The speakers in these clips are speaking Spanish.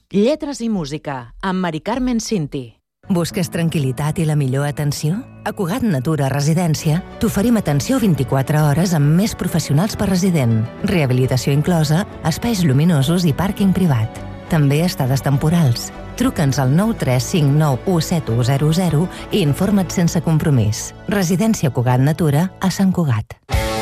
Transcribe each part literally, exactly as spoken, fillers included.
Lletres i música, amb Mari Carmen Cinti. Busques tranquil·litat i la millor atenció? A Cugat Natura Residència t'oferim atenció vint-i-quatre hores amb més professionals per resident, rehabilitació inclosa, espais lluminosos i pàrquing privat. També estades temporals. Truca'ns al nou tres cinc nou u set u zero zero i informa't sense compromís. Residència Cugat Natura a Sant Cugat.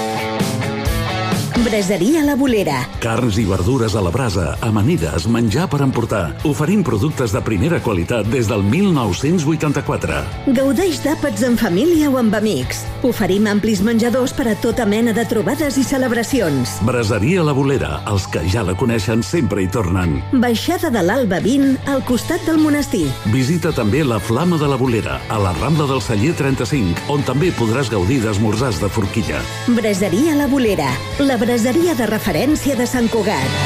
Braseria La Bolera. Carns i verdures a la brasa, amanides, menjar per emportar. Oferim productes de primera qualitat des del mil nou-cents vuitanta-quatre. Gaudeix d'àpats en família o amb amics. Oferim amplis menjadors per a tota mena de trobades i celebracions. Braseria La Bolera. Els que ja la coneixen sempre hi tornen. Baixada de l'Alba vint, al costat del monestir. Visita també la Flama de la Bolera, a la Rambla del Celler trenta-cinc, on també podràs gaudir d'esmorzars de forquilla. Braseria La Bolera. La braseria de referència de Sant Cugat.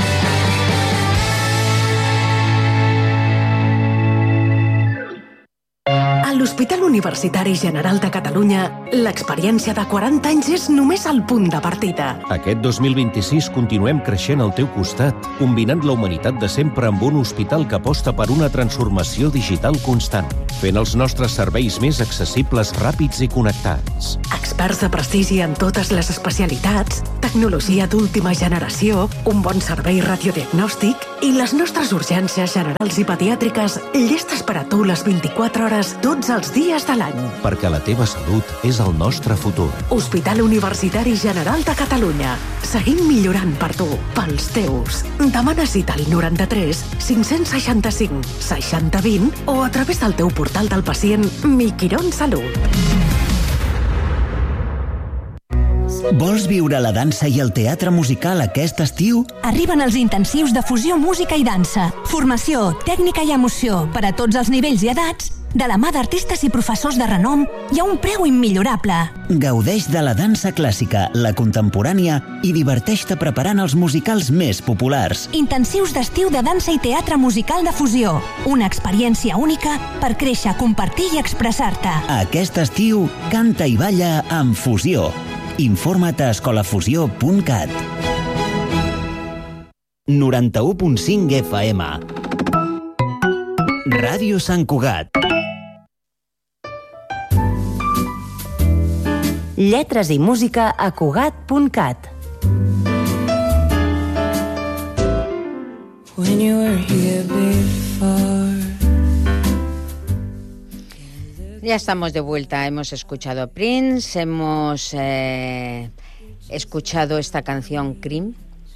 A l'Hospital Universitari General de Catalunya, l'experiència de quaranta anys és només el punt de partida. Aquest dos mil vint-i-sis continuem creixent al teu costat, combinant la humanitat de sempre amb un hospital que aposta per una transformació digital constant, fent els nostres serveis més accessibles, ràpids i connectats. Experts de prestigi en totes les especialitats, tecnologia d'última generació, un bon servei radiodiagnòstic i les nostres urgències generals i pediàtriques llestes per a tu les vint-i-quatre hores tots els dies de l'any. Perquè la teva salut és el nostre futur. Hospital Universitari General de Catalunya. Seguim millorant per tu, pels teus. Demana cita al noranta-tres cinc-cents seixanta-cinc seixanta vint o a través del teu portal del pacient Mi Quirón Salut. Vols viure la dansa i el teatre musical aquest estiu? Arriben els intensius de fusió, música i dansa. Formació, tècnica i emoció per a tots els nivells i edats, de la mà d'artistes i professors de renom i a un preu immillorable. Gaudeix de la dansa clàssica, la contemporània i diverteix-te preparant els musicals més populars. Intensius d'estiu de dansa i teatre musical de fusió. Una experiència única per créixer, compartir i expressar-te. Aquest estiu, canta i balla amb Fusió. Informa't a escolafusió punt cat. noranta-u punt cinc F M. Ràdio Sant Cugat. Lletres i música a Cugat punt cat. When you were here before. Ya estamos de vuelta, hemos escuchado Prince, hemos eh, escuchado esta canción Cream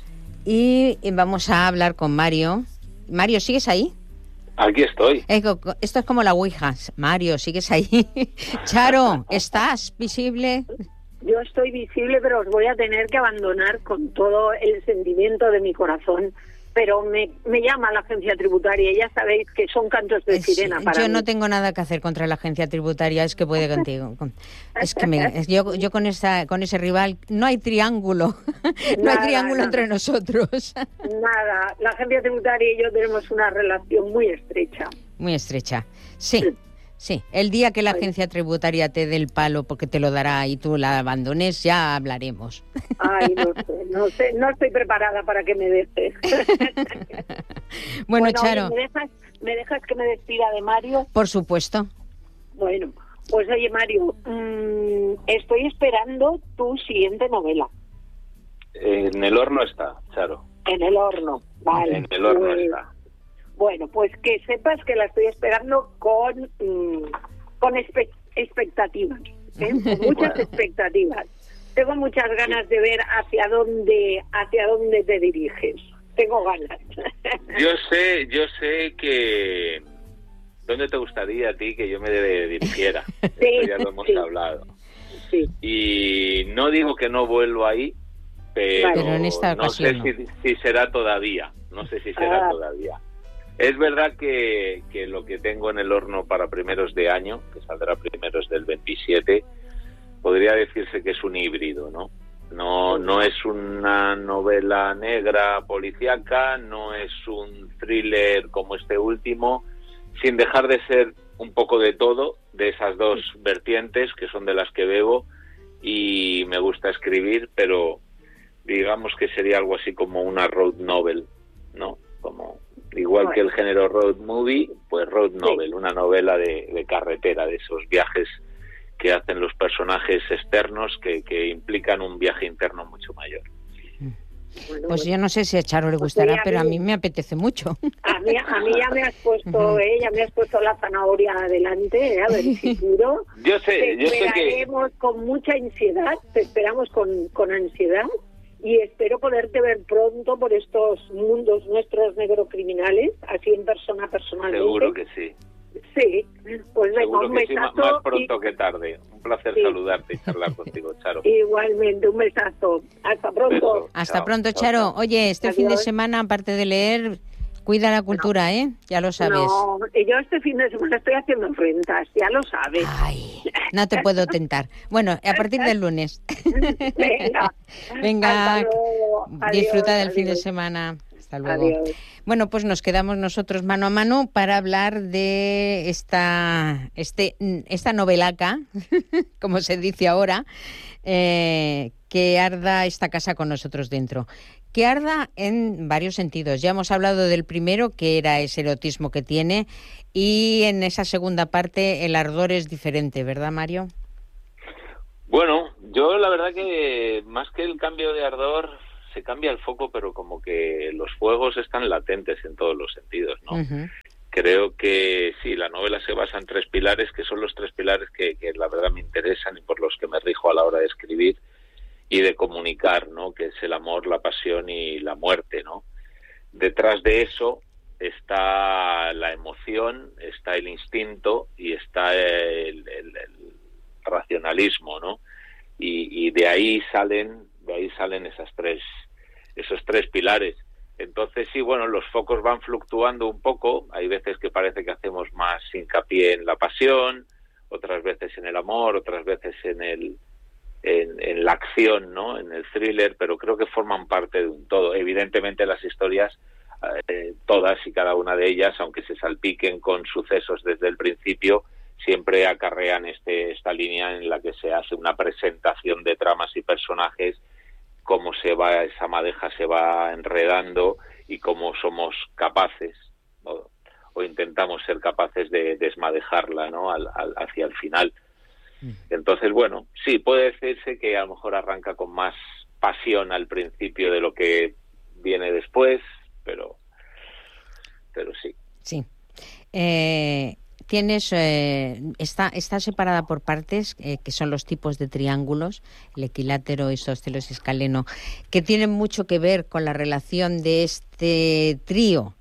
y vamos a hablar con Mario. Mario, ¿sigues ahí? Aquí estoy. Esto es como la Ouija. Mario, ¿sigues ahí? Charo, ¿estás visible? Yo estoy visible, pero os voy a tener que abandonar con todo el sentimiento de mi corazón. Pero me, me llama la agencia tributaria y ya sabéis que son cantos de sirena para Yo mí. no tengo nada que hacer contra la agencia tributaria, es que puede contigo. Es que me, yo, yo con esa con ese rival no hay triángulo, no Nada, hay triángulo nada. entre nosotros. Nada, la agencia tributaria y yo tenemos una relación muy estrecha. Muy estrecha. Sí. Sí, el día que la agencia tributaria te dé el palo porque te lo dará y tú la abandones, ya hablaremos. Ay, no sé, no sé, no estoy preparada para que me dejes. Bueno, bueno, Charo. oye, ¿me dejas, ¿me dejas que me despida de Mario? Por supuesto. Bueno, pues oye, Mario, mmm, estoy esperando tu siguiente novela. En el horno está, Charo. En el horno, vale. En el horno Pues, está. Bueno, pues que sepas que la estoy esperando con mmm, con espe- expectativas, ¿eh? Con muchas Bueno. expectativas. Tengo muchas ganas de ver hacia dónde hacia dónde te diriges. Tengo ganas. Yo sé, yo sé que... ¿Dónde te gustaría a ti que yo me dirigiera? Sí, Esto ya lo hemos sí. hablado. Sí. Y no digo que no vuelvo ahí, pero, Pero en esta no sé ocasión si, si será todavía. No sé si será Ah. todavía. Es verdad que, que lo que tengo en el horno para primeros de año, que saldrá primeros del veintisiete, podría decirse que es un híbrido, ¿no? No, no es una novela negra policíaca, no es un thriller como este último, sin dejar de ser un poco de todo, de esas dos vertientes que son de las que bebo y me gusta escribir, pero digamos que sería algo así como una road novel, ¿no? Como igual que el género road movie, pues road novel, sí. Una novela de, de carretera, de esos viajes que hacen los personajes externos que, que implican un viaje interno mucho mayor. Bueno, pues yo no sé si a Charo le gustará, pero a mí me apetece mucho. A mí, a mí ya me has puesto, eh, ya me has puesto la zanahoria adelante, eh, a ver si puro. Yo sé, te yo sé que... esperaremos con mucha ansiedad, te esperamos con, con ansiedad y espero poderte ver pronto por estos mundos nuestros negrocriminales, así en persona personalmente. Seguro que sí. Sí, pues venga, un que sí, besazo. Más pronto y... que tarde. Un placer sí. saludarte y charlar contigo, Charo. Igualmente, un besazo. Hasta pronto. Beso. Hasta chao, pronto, chao, Charo. chao. Oye, este Adiós. fin de semana, aparte de leer, cuida la cultura, no. ¿eh? Ya lo sabes. No, yo este fin de semana estoy haciendo rentas, ya lo sabes. Ay, no te puedo tentar. Bueno, a partir del lunes. Venga. Venga, luego. disfruta Adiós, del fin de adiós. semana. Hasta luego. Adiós. Bueno, pues nos quedamos nosotros mano a mano para hablar de esta, este, esta novelaca, como se dice ahora, eh, que arda esta casa con nosotros dentro. Que arda en varios sentidos. Ya hemos hablado del primero, que era ese erotismo que tiene, y en esa segunda parte el ardor es diferente, ¿verdad, Mario? Bueno, yo la verdad que más que el cambio de ardor, se cambia el foco, pero como que los fuegos están latentes en todos los sentidos, ¿no? Uh-huh. Creo que sí, la novela se basa en tres pilares, que son los tres pilares que, que la verdad me interesan y por los que me rijo a la hora de escribir y de comunicar, ¿no? Que es el amor, la pasión y la muerte, ¿no? Detrás de eso está la emoción, está el instinto y está el, el, el racionalismo, ¿no? Y, y de ahí salen, de ahí salen esas tres, esos tres pilares. Entonces sí, bueno, los focos van fluctuando un poco. Hay veces que parece que hacemos más hincapié en la pasión, otras veces en el amor, otras veces en el en, en la acción, ¿no? En el thriller, pero creo que forman parte de un todo. Evidentemente las historias, eh, todas y cada una de ellas, aunque se salpiquen con sucesos desde el principio, siempre acarrean este esta línea en la que se hace una presentación de tramas y personajes, cómo se va esa madeja se va enredando y cómo somos capaces, ¿no? O intentamos ser capaces de desmadejarla, ¿no? Al, al, hacia el final. Entonces, bueno, sí, puede decirse que a lo mejor arranca con más pasión al principio de lo que viene después, pero pero sí. Sí. Eh... Tienes eh, está está separada por partes, eh, que son los tipos de triángulos, el equilátero, isósceles y escaleno, que tienen mucho que ver con la relación de este trío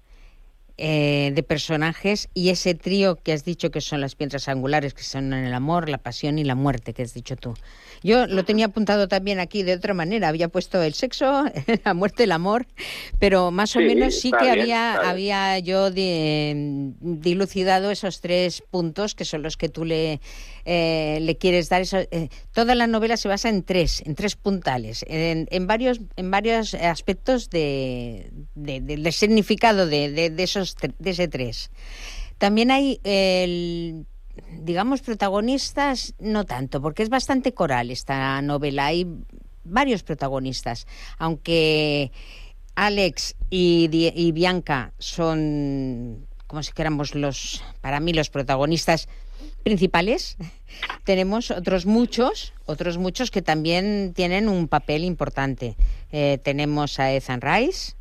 eh, de personajes y ese trío que has dicho que son las piedras angulares, que son el amor, la pasión y la muerte, que has dicho tú. Yo lo tenía apuntado también aquí de otra manera, había puesto el sexo, la muerte, el amor, pero más o sí, menos sí que bien, había había yo de, dilucidado esos tres puntos que son los que tú le eh, le quieres dar. Eso, eh, toda la novela se basa en tres, en tres puntales, en, en varios en varios aspectos de, de, de, del significado de, de, de esos de ese tres. También hay el digamos protagonistas, no tanto, porque es bastante coral esta novela, hay varios protagonistas, aunque Alex y, y Bianca son, como si queramos, los, para mí los protagonistas principales, tenemos otros muchos, otros muchos que también tienen un papel importante. Eh, tenemos a Ethan Rice,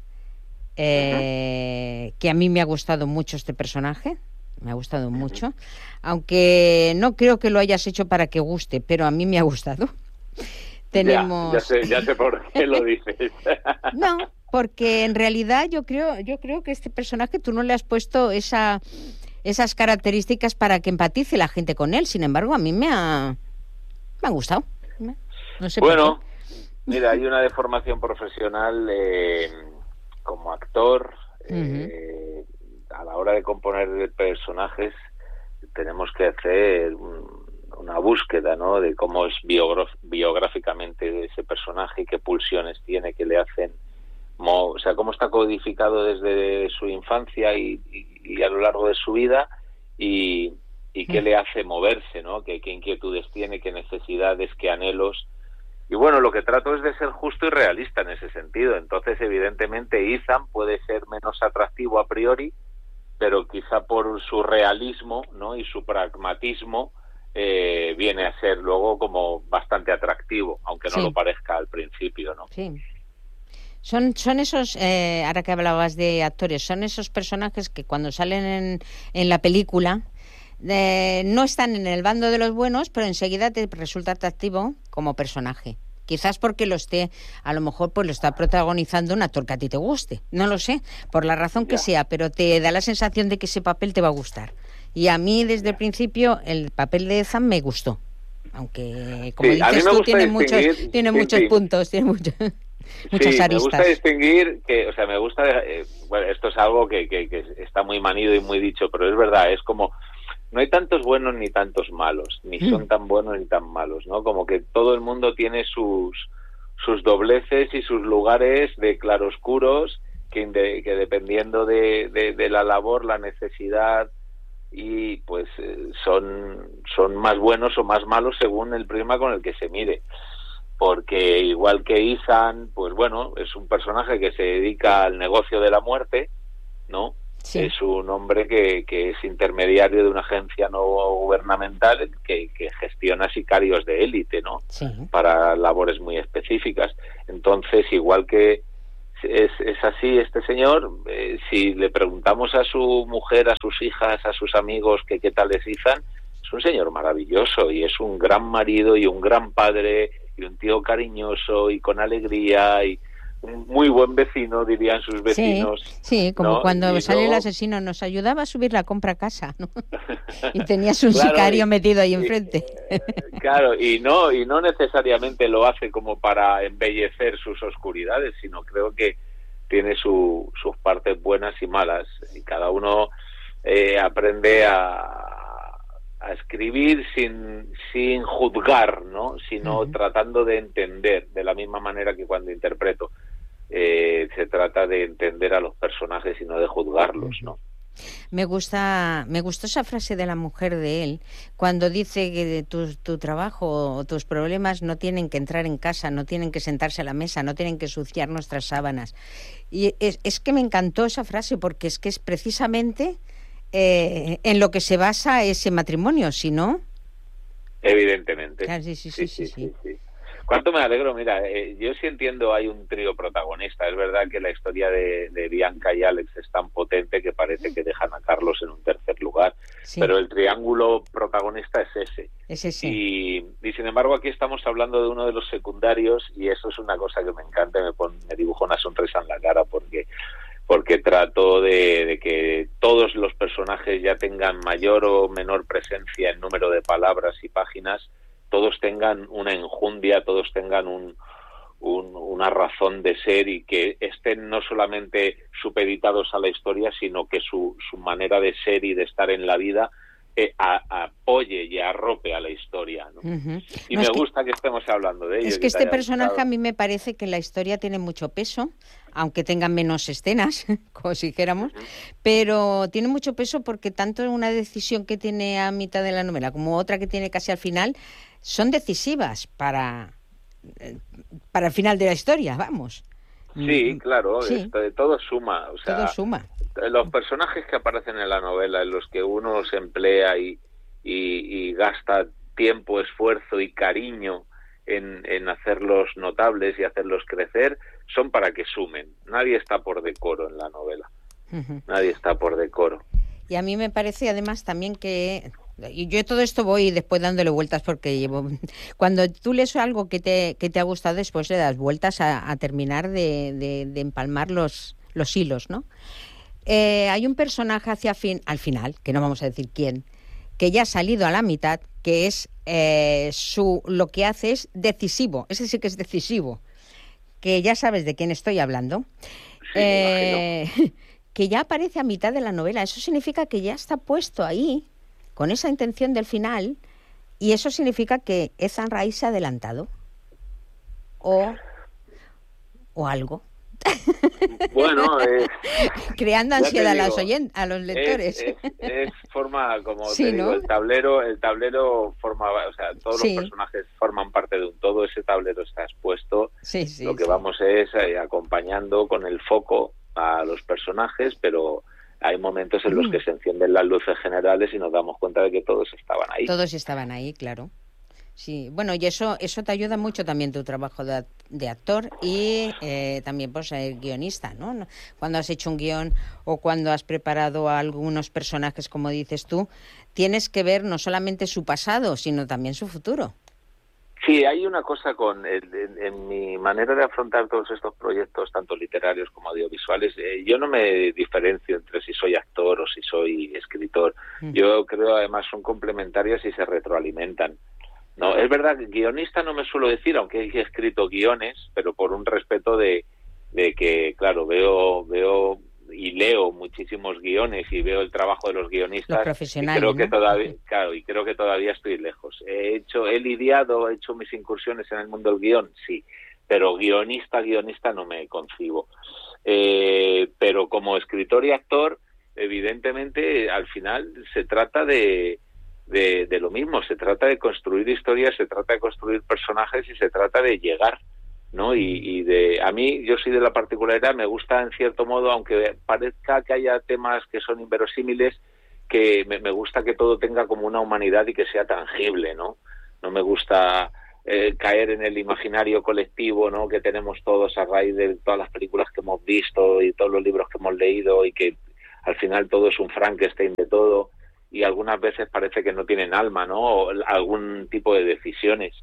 eh, uh-huh. que a mí me ha gustado mucho este personaje, me ha gustado mucho, aunque no creo que lo hayas hecho para que guste, pero a mí me ha gustado. Tenemos... Ya, ya sé, ya sé por qué lo dices. No, porque en realidad yo creo, yo creo que este personaje tú no le has puesto esa, esas características para que empatice la gente con él. Sin embargo, a mí me ha, me ha gustado. No sé bueno, por qué. Mira, hay una deformación profesional eh, como actor. Eh, uh-huh. A la hora de componer personajes tenemos que hacer un, una búsqueda, ¿no? De cómo es biograf- biográficamente ese personaje y qué pulsiones tiene que le hacen, mo- o sea, cómo está codificado desde su infancia y, y, y a lo largo de su vida y, y qué le hace moverse, ¿no? Qué, qué inquietudes tiene, qué necesidades, qué anhelos. Y bueno, lo que trato es de ser justo y realista en ese sentido. Entonces, evidentemente, Ethan puede ser menos atractivo a priori, pero quizá por su realismo, ¿no? Y su pragmatismo eh, viene a ser luego como bastante atractivo, aunque no sí. lo parezca al principio, ¿no? Sí. Son, son esos, eh, ahora que hablabas de actores, son esos personajes que cuando salen en, en la película eh, no están en el bando de los buenos, pero enseguida te resulta atractivo como personaje. Quizás porque lo esté, a lo mejor pues lo está protagonizando un actor que a ti te guste, no lo sé, por la razón que Ya. sea, pero te da la sensación de que ese papel te va a gustar. Y a mí desde el principio el papel de Ethan me gustó, aunque como Sí, a mí dices me tú gusta tiene muchos, distinguir- tiene sí, muchos sí. puntos, tiene muchos, muchas sí, aristas. me gusta distinguir que, o sea, me gusta, eh, bueno, esto es algo que, que, que está muy manido y muy dicho, pero es verdad, es como, no hay tantos buenos ni tantos malos, ni son tan buenos ni tan malos, ¿no? Como que todo el mundo tiene sus sus dobleces y sus lugares de claroscuros que, de, que dependiendo de, de, de la labor, la necesidad, y pues eh, son, son más buenos o más malos según el prisma con el que se mire. Porque igual que Ethan, pues bueno, es un personaje que se dedica al negocio de la muerte, ¿no? Sí. Es un hombre que, que es intermediario de una agencia no gubernamental que, que gestiona sicarios de élite, ¿no? Sí. Para labores muy específicas. Entonces, igual que es, es así este señor, eh, si le preguntamos a su mujer, a sus hijas, a sus amigos que qué tal es Ethan, es un señor maravilloso y es un gran marido y un gran padre y un tío cariñoso y con alegría y un muy buen vecino, dirían sus vecinos. Sí, sí, como ¿no? cuando y sale luego... el asesino, nos ayudaba a subir la compra a casa, ¿no? Y tenías un claro, sicario y, metido ahí y, enfrente. Claro, y no, y no necesariamente lo hace como para embellecer sus oscuridades, sino creo que tiene su, sus partes buenas y malas, y cada uno eh, aprende a, a escribir sin, sin juzgar, ¿no? Sino uh-huh. tratando de entender, de la misma manera que cuando interpreto. Eh, se trata de entender a los personajes y no de juzgarlos, ¿no? Me gusta, me gustó esa frase de la mujer de él, cuando dice que tu, tu trabajo o tus problemas no tienen que entrar en casa, no tienen que sentarse a la mesa, no tienen que ensuciar nuestras sábanas. Y es, es que me encantó esa frase, porque es que es precisamente eh, en lo que se basa ese matrimonio, ¿sí no? Evidentemente. Claro, sí, sí, sí, sí, sí, sí. sí, sí. Cuánto me alegro, mira, eh, yo sí entiendo, hay un trío protagonista, es verdad que la historia de, de Bianca y Alex es tan potente que parece que dejan a Carlos en un tercer lugar, sí. Pero el triángulo protagonista es ese. Es ese. Y, y sin embargo aquí estamos hablando de uno de los secundarios y eso es una cosa que me encanta, me, pone, me dibuja una sonrisa en la cara porque, porque trato de, de que todos los personajes ya tengan mayor o menor presencia en número de palabras y páginas, todos tengan una enjundia, todos tengan un, un, una razón de ser y que estén no solamente supeditados a la historia, sino que su, su manera de ser y de estar en la vida eh, a, apoye y arrope a la historia, ¿no? Uh-huh. Y no, me gusta que, que estemos hablando de ello. Es que este personaje gustado. A mí me parece que la historia tiene mucho peso, aunque tenga menos escenas, como si dijéramos, uh-huh. pero tiene mucho peso porque tanto una decisión que tiene a mitad de la novela como otra que tiene casi al final son decisivas para, para el final de la historia, vamos. Sí, claro, sí. Esto, todo suma. O sea, todo suma. Los personajes que aparecen en la novela, en los que uno se emplea y, y, y gasta tiempo, esfuerzo y cariño en, en hacerlos notables y hacerlos crecer, son para que sumen. Nadie está por decoro en la novela. Uh-huh. Nadie está por decoro. Y a mí me parece además también que... Y yo todo esto voy después dándole vueltas porque llevo... Cuando tú lees algo que te, que te ha gustado, después le das vueltas a, a terminar de, de, de empalmar los, los hilos, ¿no? Eh, hay un personaje hacia fin, al final, que no vamos a decir quién, que ya ha salido a la mitad, que es eh, su lo que hace es decisivo, ese sí que es decisivo, que ya sabes de quién estoy hablando, sí, eh, que ya aparece a mitad de la novela. Eso significa que ya está puesto ahí, con esa intención del final, y eso significa que Ethan Raiz se ha adelantado, o, o algo. Bueno, es, creando ansiedad digo, a, los oyentes, a los lectores. Es, es, es forma, como sí, te digo, ¿no? el tablero, el tablero forma, o sea, todos sí. los personajes forman parte de un todo, ese tablero está expuesto. Sí, sí, Lo que sí. vamos es eh, acompañando con el foco a los personajes, pero hay momentos en los Mm. que se encienden las luces generales y nos damos cuenta de que todos estaban ahí. Todos estaban ahí, claro. Sí, bueno, y eso eso te ayuda mucho también tu trabajo de, de actor y eh, también por ser guionista, ¿no? Cuando has hecho un guión o cuando has preparado a algunos personajes, como dices tú, tienes que ver no solamente su pasado, sino también su futuro. Sí, hay una cosa con el- en, en mi manera de afrontar todos estos proyectos, tanto literarios como audiovisuales. Eh, yo no me diferencio entre si soy actor o si soy escritor. Mm. Yo creo además son complementarias y se retroalimentan. No, es verdad que guionista no me suelo decir, aunque he escrito guiones, pero por un respeto de, de que, claro, veo veo y leo muchísimos guiones y veo el trabajo de los guionistas. Los profesionales, y creo que ¿no? todavía, claro, y creo que todavía estoy lejos. He hecho, he lidiado, he hecho mis incursiones en el mundo del guión, sí, pero guionista, guionista no me concibo. Eh, pero como escritor y actor, evidentemente, al final se trata de De, de lo mismo, se trata de construir historias, se trata de construir personajes y se trata de llegar, ¿no? Y, y de a mí, yo soy de la particularidad, me gusta en cierto modo, aunque parezca que haya temas que son inverosímiles, que me, me gusta que todo tenga como una humanidad y que sea tangible, ¿no? No me gusta eh, caer en el imaginario colectivo, ¿no? Que tenemos todos a raíz de todas las películas que hemos visto y todos los libros que hemos leído y que al final todo es un Frankenstein de todo. Y algunas veces parece que no tienen alma, ¿no? O algún tipo de decisiones.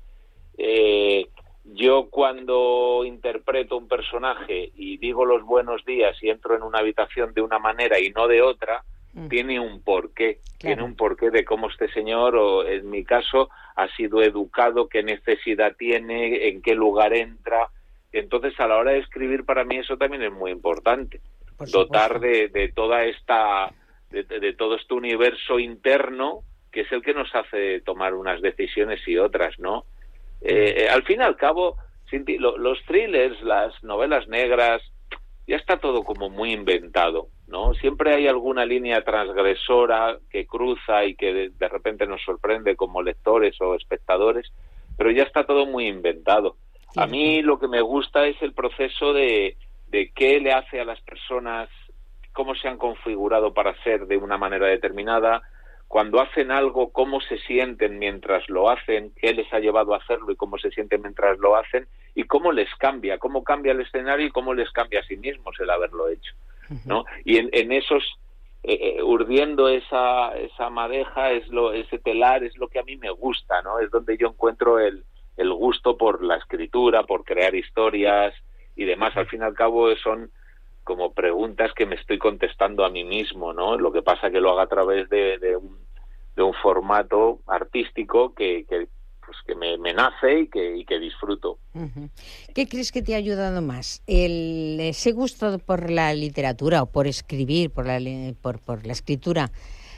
Eh, yo cuando interpreto un personaje y digo los buenos días y entro en una habitación de una manera y no de otra, mm. tiene un porqué. Claro. Tiene un porqué de cómo este señor, o en mi caso, ha sido educado, qué necesidad tiene, en qué lugar entra. Entonces, a la hora de escribir, para mí eso también es muy importante. Dotar de, de toda esta... De, de, de todo este universo interno que es el que nos hace tomar unas decisiones y otras, ¿no? Eh, eh, al fin y al cabo, lo, los thrillers, las novelas negras, ya está todo como muy inventado, ¿no? Siempre hay alguna línea transgresora que cruza y que de, de repente nos sorprende como lectores o espectadores, pero ya está todo muy inventado. Sí. A mí lo que me gusta es el proceso de, de qué le hace a las personas, cómo se han configurado para ser de una manera determinada, cuando hacen algo, cómo se sienten mientras lo hacen, qué les ha llevado a hacerlo y cómo se sienten mientras lo hacen, y cómo les cambia, cómo cambia el escenario y cómo les cambia a sí mismos el haberlo hecho, ¿no? Y en, en esos, eh, urdiendo esa esa madeja, es lo, ese telar es lo que a mí me gusta, ¿no? Es donde yo encuentro el, el gusto por la escritura, por crear historias y demás. Al fin y al cabo son como preguntas que me estoy contestando a mí mismo, ¿no? Lo que pasa que lo hago a través de, de, un, de un formato artístico que, que, pues que me, me nace y que, y que disfruto. Uh-huh. ¿Qué crees que te ha ayudado más? ¿El, ese gusto por la literatura o por escribir, por la, por, por la escritura,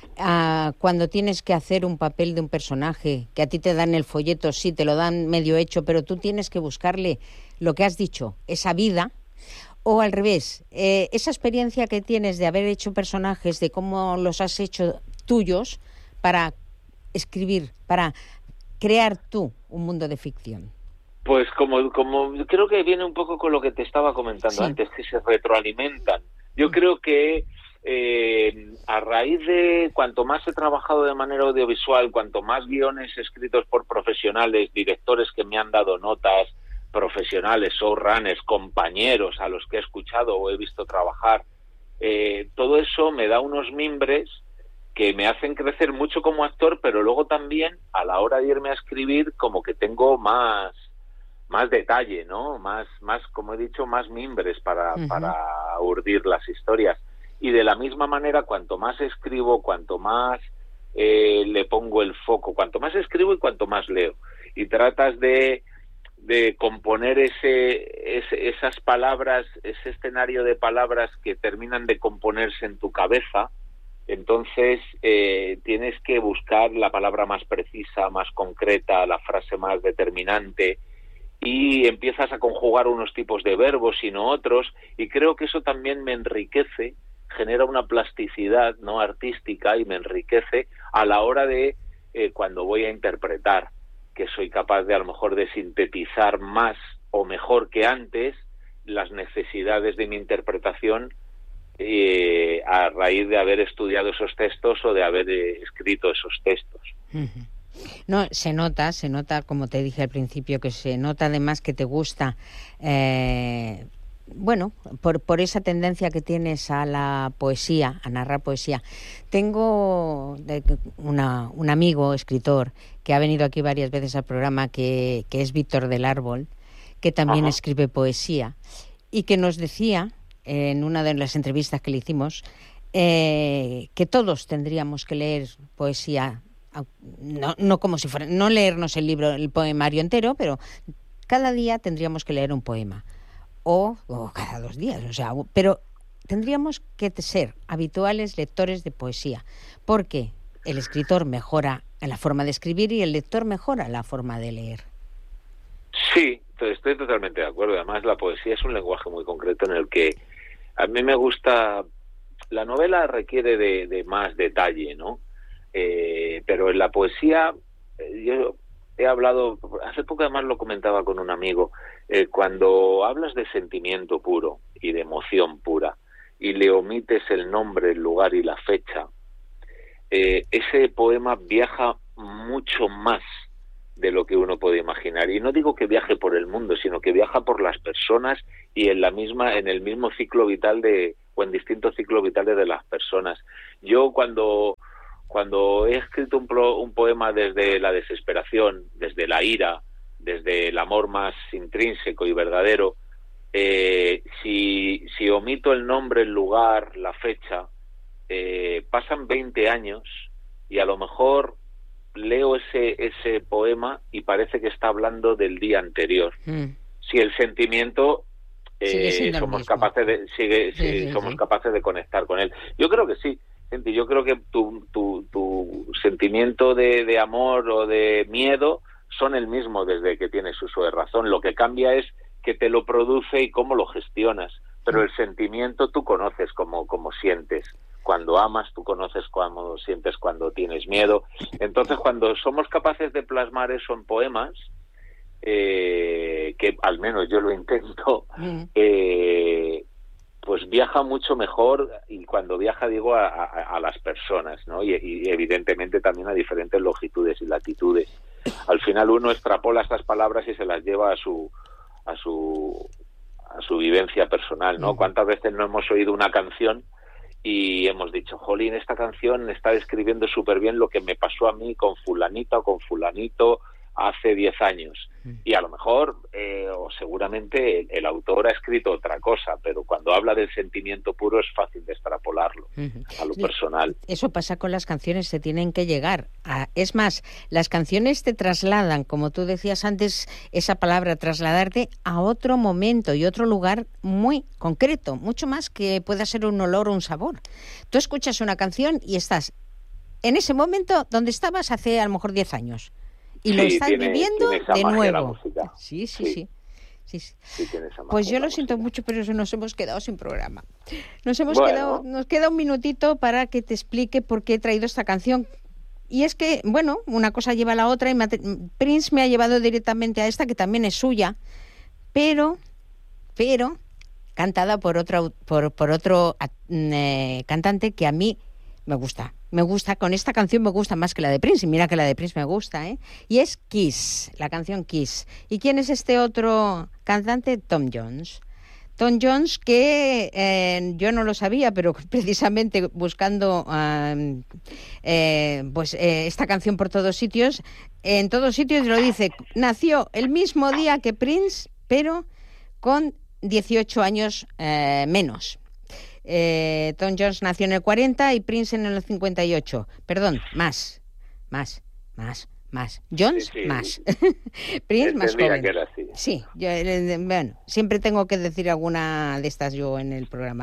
uh, cuando tienes que hacer un papel de un personaje, que a ti te dan el folleto, sí, te lo dan medio hecho, pero tú tienes que buscarle lo que has dicho, esa vida? O al revés, eh, esa experiencia que tienes de haber hecho personajes, de cómo los has hecho tuyos para escribir, para crear tú un mundo de ficción. Pues como, como creo que viene un poco con lo que te estaba comentando sí. antes, que se retroalimentan. Yo creo que eh, a raíz de cuanto más he trabajado de manera audiovisual, cuanto más guiones escritos por profesionales, directores que me han dado notas, profesionales, showrunners, compañeros a los que he escuchado o he visto trabajar, eh, todo eso me da unos mimbres que me hacen crecer mucho como actor, pero luego también a la hora de irme a escribir como que tengo más más detalle, ¿no? Más, más como he dicho, más mimbres para, uh-huh. para urdir las historias. Y de la misma manera, cuanto más escribo, cuanto más eh, le pongo el foco, cuanto más escribo y cuanto más leo. Y tratas de de componer ese, ese esas palabras, ese escenario de palabras que terminan de componerse en tu cabeza, entonces eh, tienes que buscar la palabra más precisa, más concreta, la frase más determinante, y empiezas a conjugar unos tipos de verbos y no otros, y creo que eso también me enriquece, genera una plasticidad, ¿no?, artística, y me enriquece a la hora de eh, cuando voy a interpretar, que soy capaz de a lo mejor de sintetizar más o mejor que antes las necesidades de mi interpretación eh, a raíz de haber estudiado esos textos o de haber eh, escrito esos textos. Uh-huh. No, se nota, se nota, como te dije al principio, que se nota además que te gusta, eh, bueno, por, por esa tendencia que tienes a la poesía, a narrar poesía. Tengo una, un amigo escritor que ha venido aquí varias veces al programa, que, que es Víctor del Árbol, que también Ajá. escribe poesía, y que nos decía, en una de las entrevistas que le hicimos, eh, que todos tendríamos que leer poesía. No, no como si fuera, no leernos el libro, el poemario entero, pero cada día tendríamos que leer un poema, o, o cada dos días, o sea, pero tendríamos que ser habituales lectores de poesía, porque el escritor mejora la forma de escribir y el lector mejora la forma de leer. Sí, estoy totalmente de acuerdo. Además, la poesía es un lenguaje muy concreto en el que a mí me gusta. La novela requiere de, de más detalle, ¿no? Eh, pero en la poesía, eh, yo he hablado, hace poco además lo comentaba con un amigo, eh, cuando hablas de sentimiento puro y de emoción pura y le omites el nombre, el lugar y la fecha, eh, ese poema viaja mucho más de lo que uno puede imaginar. Y no digo que viaje por el mundo, sino que viaja por las personas y en la misma, en el mismo ciclo vital de, o en distintos ciclos vitales de las personas. Yo cuando Cuando he escrito un, pro, un poema desde la desesperación, desde la ira, desde el amor más intrínseco y verdadero, eh, si, si omito el nombre, el lugar, la fecha, eh, pasan veinte años y a lo mejor leo ese, ese poema y parece que está hablando del día anterior. Mm. Si el sentimiento eh, somos capaces de sigue, sí, sí, sí, somos sí. capaces de conectar con él. Yo creo que sí. Yo creo que tu, tu, tu sentimiento de, de amor o de miedo son el mismo desde que tienes uso de razón. Lo que cambia es que te lo produce y cómo lo gestionas. Pero el sentimiento tú conoces cómo, cómo sientes. Cuando amas, tú conoces cómo sientes cuando tienes miedo. Entonces, cuando somos capaces de plasmar eso en poemas, eh, que al menos yo lo intento, eh, pues viaja mucho mejor, y cuando viaja digo a, a, a las personas, ¿no? Y, y evidentemente también a diferentes longitudes y latitudes. Al final uno extrapola estas palabras y se las lleva a su a su a su vivencia personal, ¿no? ¿Cuántas veces no hemos oído una canción y hemos dicho, jolín, esta canción está describiendo súper bien lo que me pasó a mí con fulanita o con fulanito hace diez años? Y a lo mejor, eh, o seguramente, el, el autor ha escrito otra cosa, pero cuando habla del sentimiento puro es fácil de extrapolarlo uh-huh. a lo personal. Eso pasa con las canciones, se tienen que llegar a... Es más, las canciones te trasladan, como tú decías antes, esa palabra, trasladarte a otro momento y otro lugar muy concreto, mucho más que pueda ser un olor o un sabor. Tú escuchas una canción y estás en ese momento donde estabas hace a lo mejor diez años. Y sí, lo estás tiene, viviendo tiene de nuevo. Sí, sí, sí. sí. sí, sí. sí pues yo lo siento mucho, pero nos hemos quedado sin programa. Nos hemos bueno. quedado, nos queda un minutito para que te explique por qué he traído esta canción. Y es que, bueno, una cosa lleva a la otra y me ha, Prince me ha llevado directamente a esta, que también es suya, pero, pero cantada por otro, por, por otro eh, cantante que a mí me gusta. Me gusta, con esta canción me gusta más que la de Prince, y mira que la de Prince me gusta, ¿eh? Y es Kiss, la canción Kiss. ¿Y quién es este otro cantante? Tom Jones. Tom Jones, que eh, yo no lo sabía, pero precisamente buscando uh, eh, pues eh, esta canción por todos sitios, en todos sitios lo dice, nació el mismo día que Prince, pero con dieciocho años eh, menos. Eh, Tom Jones nació en el cuarenta y Prince en el cincuenta y ocho. Perdón, más, más, más, más. Jones, sí, sí. más. Prince, más joven. Que era así. Sí, yo, eh, bueno, siempre tengo que decir alguna de estas yo en el programa.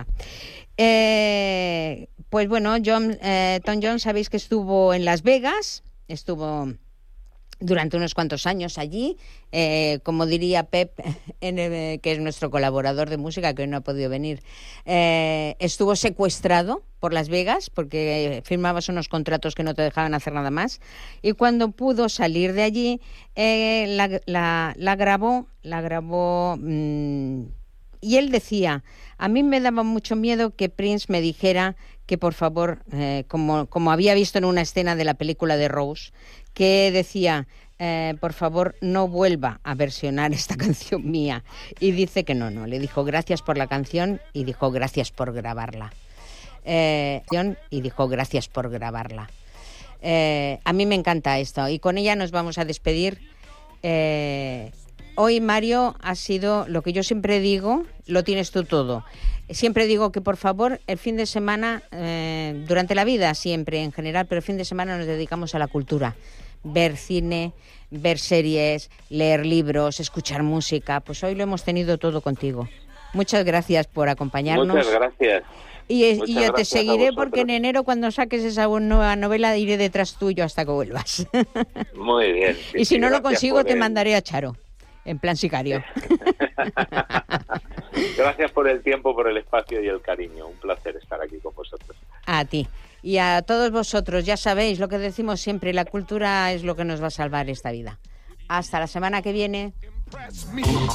Eh, pues bueno, John, eh, Tom Jones, sabéis que estuvo en Las Vegas, estuvo durante unos cuantos años allí, eh, como diría Pep, en el, que es nuestro colaborador de música, que hoy no ha podido venir, eh, estuvo secuestrado por Las Vegas porque firmabas unos contratos que no te dejaban hacer nada más, y cuando pudo salir de allí, eh, la, la, la grabó, la grabó mmm, y él decía, a mí me daba mucho miedo que Prince me dijera que por favor, eh, como, como había visto en una escena de la película de Rose, que decía, eh, por favor no vuelva a versionar esta canción mía. Y dice que no, no, le dijo gracias por la canción y dijo gracias por grabarla. Eh, y dijo gracias por grabarla. Eh, a mí me encanta esto y con ella nos vamos a despedir. Eh, hoy, Mario, ha sido lo que yo siempre digo, lo tienes tú todo. Siempre digo que, por favor, el fin de semana, eh, durante la vida siempre en general, pero el fin de semana nos dedicamos a la cultura. Ver cine, ver series, leer libros, escuchar música. Pues hoy lo hemos tenido todo contigo. Muchas gracias por acompañarnos. Muchas gracias. Y, y yo te seguiré porque en enero, cuando saques esa nueva novela, iré detrás tuyo hasta que vuelvas. Muy bien. Sí, y si sí, no lo consigo, te el... mandaré a Charo, en plan sicario. Gracias por el tiempo, por el espacio y el cariño. Un placer estar aquí con vosotros. A ti. Y a todos vosotros, ya sabéis lo que decimos siempre, la cultura es lo que nos va a salvar esta vida. Hasta la semana que viene.